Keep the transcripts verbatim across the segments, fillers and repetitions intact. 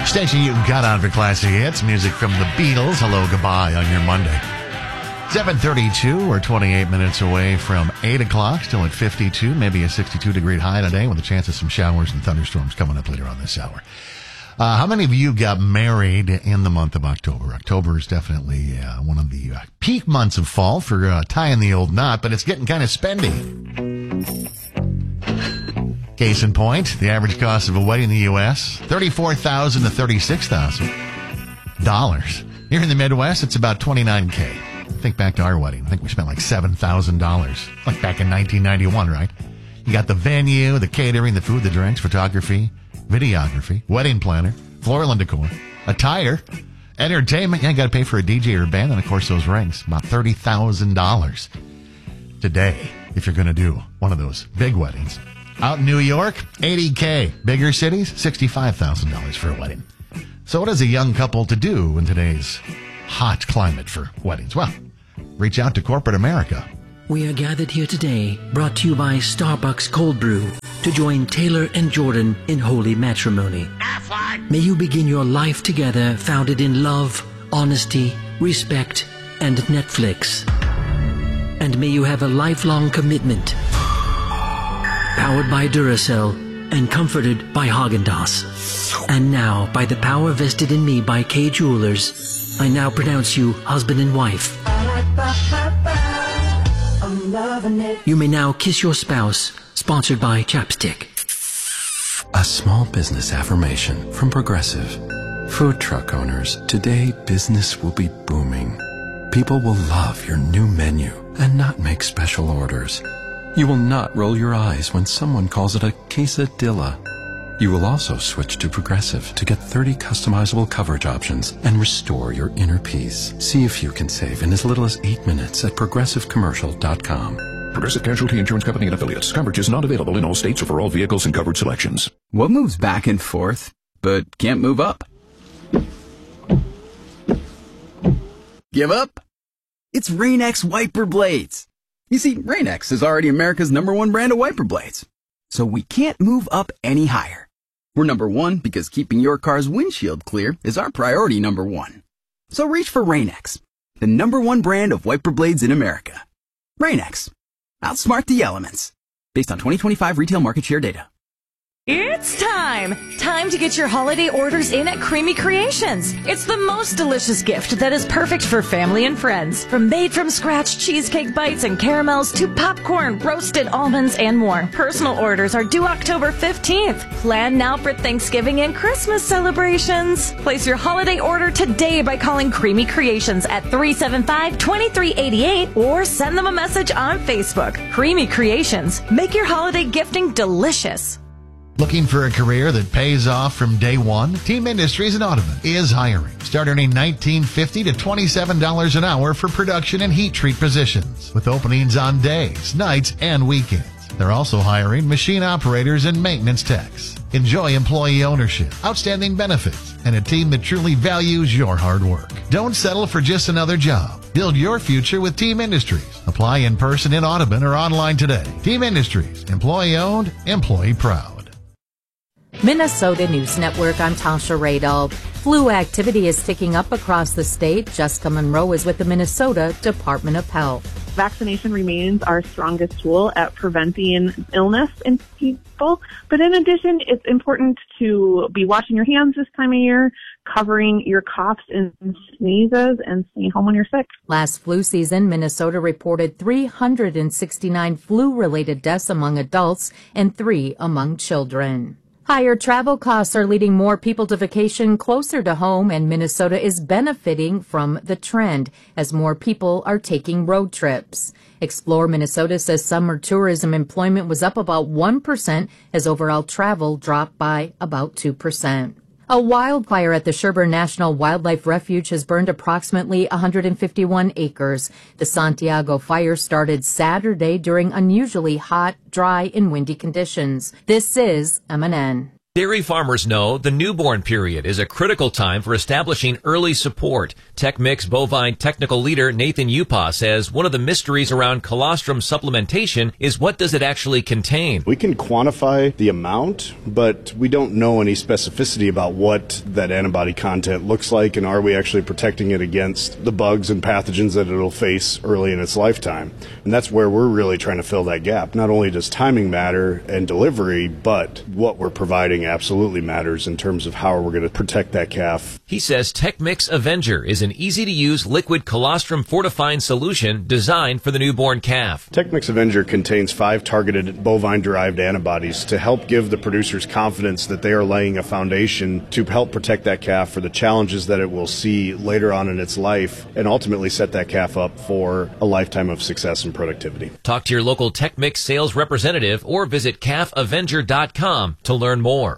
Station you can count on for classic hits. Music from the Beatles. Hello, goodbye on your Monday. seven thirty-two, we're twenty-eight minutes away from eight o'clock. Still at fifty-two, maybe a sixty-two degree high today with a chance of some showers and thunderstorms coming up later on this hour. Uh, how many of you got married in the month of October? October is definitely uh, one of the uh, peak months of fall for uh, tying the old knot, but it's getting kind of spendy. Case in point, the average cost of a wedding in the U S, thirty-four thousand dollars to thirty-six thousand dollars. Here in the Midwest, it's about twenty-nine thousand dollars. Think back to our wedding. I think we spent like seven thousand dollars, like back in nineteen ninety-one, right? You got the venue, the catering, the food, the drinks, photography, videography, wedding planner, floral and decor, attire, entertainment. Yeah, you got to pay for a D J or a band, and of course those rings. About thirty thousand dollars today if you're going to do one of those big weddings. Out in New York, eighty thousand dollars. Bigger cities, sixty-five thousand dollars for a wedding. So what is a young couple to do in today's hot climate for weddings? Well, reach out to corporate America. We are gathered here today, brought to you by Starbucks Cold Brew, to join Taylor and Jordan in holy matrimony. May you begin your life together, founded in love, honesty, respect, and Netflix. And may you have a lifelong commitment, powered by Duracell and comforted by Häagen-Dazs. And now, by the power vested in me by Kay Jewelers, I now pronounce you husband and wife. You may now kiss your spouse, sponsored by Chapstick. A small business affirmation from Progressive. Food truck owners, today business will be booming. People will love your new menu and not make special orders. You will not roll your eyes when someone calls it a quesadilla. You will also switch to Progressive to get thirty customizable coverage options and restore your inner peace. See if you can save in as little as eight minutes at progressive commercial dot com. Progressive Casualty Insurance Company and Affiliates. Coverage is not available in all states or for all vehicles and coverage selections. What moves back and forth, but can't move up? Give up? It's Rain-X wiper blades. You see, Rain-X is already America's number one brand of wiper blades. So we can't move up any higher. We're number one because keeping your car's windshield clear is our priority number one. So reach for Rain-X, the number one brand of wiper blades in America. Rain-X. Outsmart the elements. Based on twenty twenty-five retail market share data. It's time! Time to get your holiday orders in at Creamy Creations. It's the most delicious gift that is perfect for family and friends. From made-from-scratch cheesecake bites and caramels to popcorn, roasted almonds, and more. Personal orders are due October fifteenth. Plan now for Thanksgiving and Christmas celebrations. Place your holiday order today by calling Creamy Creations at three seven five, two three eight eight or send them a message on Facebook. Creamy Creations. Make your holiday gifting delicious. Looking for a career that pays off from day one? Team Industries in Audubon is hiring. Start earning nineteen fifty to twenty-seven dollars an hour for production and heat treat positions, with openings on days, nights, and weekends. They're also hiring machine operators and maintenance techs. Enjoy employee ownership, outstanding benefits, and a team that truly values your hard work. Don't settle for just another job. Build your future with Team Industries. Apply in person in Audubon or online today. Team Industries, employee owned, employee proud. Minnesota News Network, I'm Tasha Radel. Flu activity is ticking up across the state. Jessica Monroe is with the Minnesota Department of Health. Vaccination remains our strongest tool at preventing illness in people. But in addition, it's important to be washing your hands this time of year, covering your coughs and sneezes, and staying home when you're sick. Last flu season, Minnesota reported three hundred sixty-nine flu-related deaths among adults and three among children. Higher travel costs are leading more people to vacation closer to home, and Minnesota is benefiting from the trend as more people are taking road trips. Explore Minnesota says summer tourism employment was up about one percent as overall travel dropped by about two percent. A wildfire at the Sherburne National Wildlife Refuge has burned approximately one hundred fifty-one acres. The Santiago fire started Saturday during unusually hot, dry, and windy conditions. This is M N N. Dairy farmers know the newborn period is a critical time for establishing early support. TechMix bovine technical leader Nathan Upa says one of the mysteries around colostrum supplementation is what does it actually contain. We can quantify the amount, but we don't know any specificity about what that antibody content looks like, and are we actually protecting it against the bugs and pathogens that it'll face early in its lifetime. And that's where we're really trying to fill that gap. Not only does timing matter and delivery, but what we're providing absolutely matters in terms of how we're going to protect that calf. He says TechMix Avenger is an easy-to-use liquid colostrum fortifying solution designed for the newborn calf. TechMix Avenger contains five targeted bovine-derived antibodies to help give the producers confidence that they are laying a foundation to help protect that calf for the challenges that it will see later on in its life, and ultimately set that calf up for a lifetime of success and productivity. Talk to your local TechMix sales representative or visit calf avenger dot com to learn more.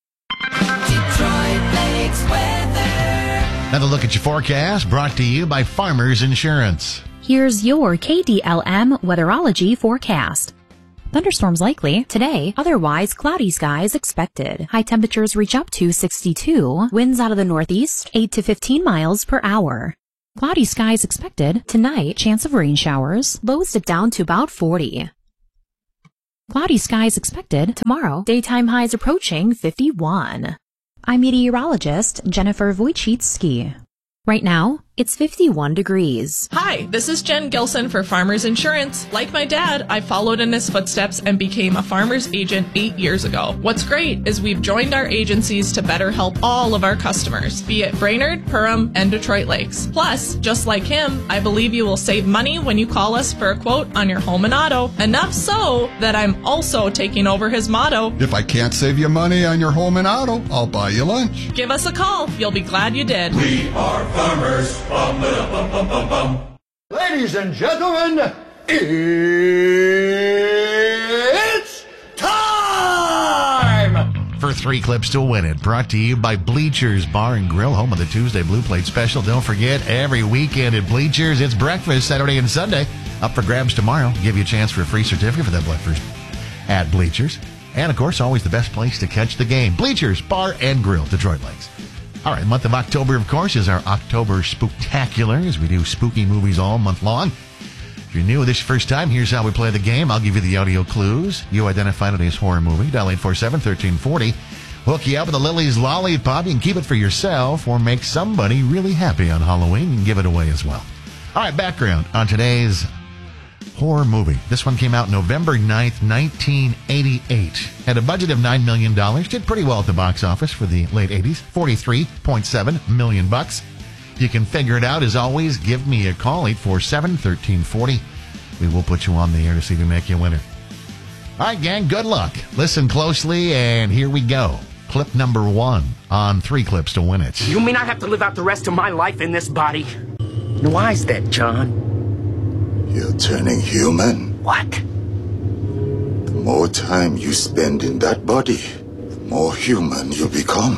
Another look at your forecast brought to you by Farmers Insurance. Here's your K D L M weatherology forecast. Thunderstorms likely today, otherwise cloudy skies expected. High temperatures reach up to sixty-two, winds out of the northeast, eight to fifteen miles per hour. Cloudy skies expected tonight, chance of rain showers, lows dip down to about forty. Cloudy skies expected tomorrow, daytime highs approaching fifty-one. I'm meteorologist Jennifer Wojcicki. Right now, it's fifty-one degrees. Hi, this is Jen Gilson for Farmers Insurance. Like my dad, I followed in his footsteps and became a farmer's agent eight years ago. What's great is we've joined our agencies to better help all of our customers, be it Brainerd, Perham, and Detroit Lakes. Plus, just like him, I believe you will save money when you call us for a quote on your home and auto. Enough so that I'm also taking over his motto. If I can't save you money on your home and auto, I'll buy you lunch. Give us a call. You'll be glad you did. We are farmers. Bum, bum, bum, bum, bum. Ladies and gentlemen, it's time! For three clips to win it, brought to you by Bleachers Bar and Grill, home of the Tuesday Blue Plate Special. Don't forget, every weekend at Bleachers, it's breakfast Saturday and Sunday. Up for grabs tomorrow. Give you a chance for a free certificate for that breakfast at Bleachers. And, of course, always the best place to catch the game. Bleachers Bar and Grill, Detroit Lakes. All right, the month of October, of course, is our October Spooktacular, as we do spooky movies all month long. If you're new, this is your first time, here's how we play the game. I'll give you the audio clues. You identify today's horror movie. Dial eight four seven, one three four zero. Hook you up with a Lily's Lollipop. You can keep it for yourself or make somebody really happy on Halloween and give it away as well. All right, background on today's horror movie. This one came out November ninth, nineteen eighty-eight. Had a budget of nine million dollars. Did pretty well at the box office for the late eighties. forty-three point seven million bucks. You can figure it out. As always, give me a call, eight four seven, one three four zero. We will put you on the air to see if we make you a winner. All right, gang, good luck. Listen closely, and here we go. Clip number one on Three Clips to Win It. You mean I have to live out the rest of my life in this body? Why is that, John? You're turning human. What? The more time you spend in that body, the more human you become.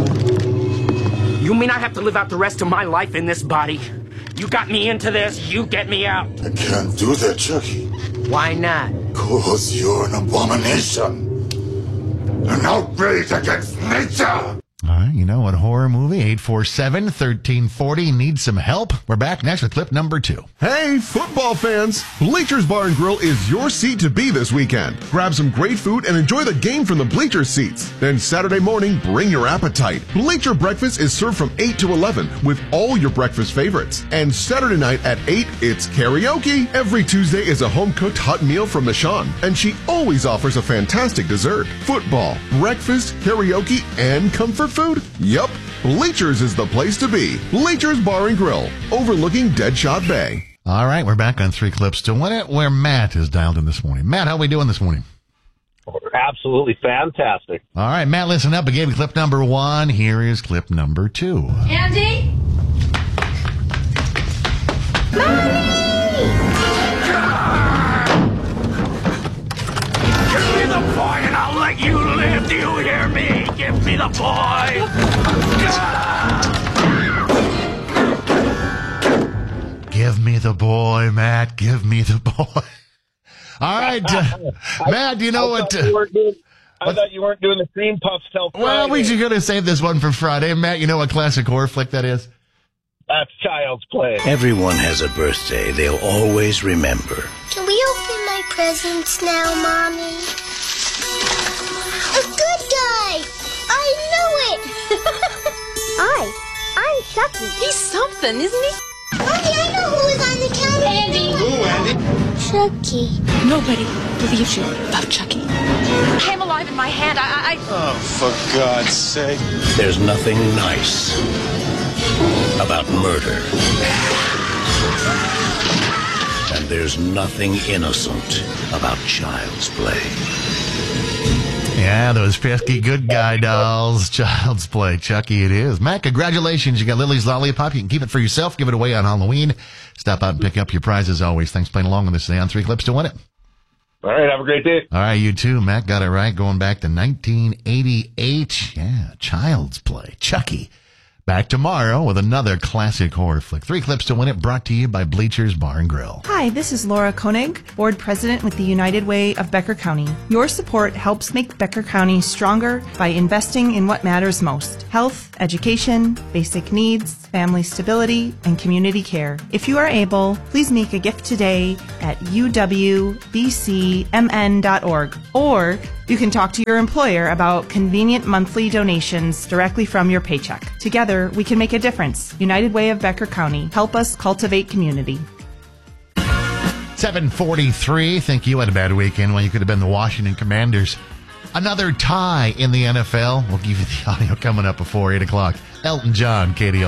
You mean I have to live out the rest of my life in this body? You got me into this, you get me out. I can't do that, Chucky. Why not? Because you're an abomination. An outrage against nature. All right, you know what horror movie? eight four seven, one three four zero. Need some help? We're back next with clip number two. Hey, football fans! Bleachers Bar and Grill is your seat to be this weekend. Grab some great food and enjoy the game from the bleacher seats. Then Saturday morning, bring your appetite. Bleacher breakfast is served from eight to eleven with all your breakfast favorites. And Saturday night at eight, it's karaoke. Every Tuesday is a home-cooked hot meal from Michonne, and she always offers a fantastic dessert. Football, breakfast, karaoke, and comfort food? Yup, Bleachers is the place to be. Bleachers Bar and Grill, overlooking Deadshot Bay. All right, we're back on Three Clips to Win It, where Matt is dialed in this morning. Matt, how are we doing this morning? Absolutely fantastic. All right, Matt, listen up. I gave you clip number one. Here is clip number two. Andy? Mommy! Give me the boy and I'll let you live. Do you hear me? Give me the boy. Give me the boy, Matt. Give me the boy. All right, uh, Matt, you know what? Uh, I thought you weren't doing the cream puffs till Friday. Well, we should go to save this one for Friday. Matt, you know what classic horror flick that is? That's Child's Play. Everyone has a birthday they'll always remember. Can we open my presents now, Mommy? A good guy! I knew it! Hi, I'm Chucky. He's something, isn't he? Mommy, I know who was on the counter. Andy! Who, Andy? Chucky. Nobody believes you about Chucky. He came alive in my hand. I, I... Oh, for God's sake. There's nothing nice about murder. And there's nothing innocent about Child's Play. Yeah, those pesky good guy dolls. Child's Play. Chucky it is. Matt, congratulations. You got Lily's Lollipop. You can keep it for yourself. Give it away on Halloween. Stop out and pick up your prize as always. Thanks for playing along with us today on Three Clips to Win It. All right, have a great day. All right, you too. Matt got it right. Going back to nineteen eighty-eight. Yeah, Child's Play. Chucky. Back tomorrow with another classic horror flick. Three Clips to Win It, brought to you by Bleachers Bar and Grill. Hi, this is Laura Koenig, Board President with the United Way of Becker County. Your support helps make Becker County stronger by investing in what matters most: health, education, basic needs, family stability, and community care. If you are able, please make a gift today at u w b c m n dot org, or you can talk to your employer about convenient monthly donations directly from your paycheck. Together, we can make a difference. United Way of Becker County. Help us cultivate community. seven forty-three. Think you had a bad weekend when you could have been the Washington Commanders. Another tie in the N F L. We'll give you the audio coming up before eight o'clock. Elton John, K D O.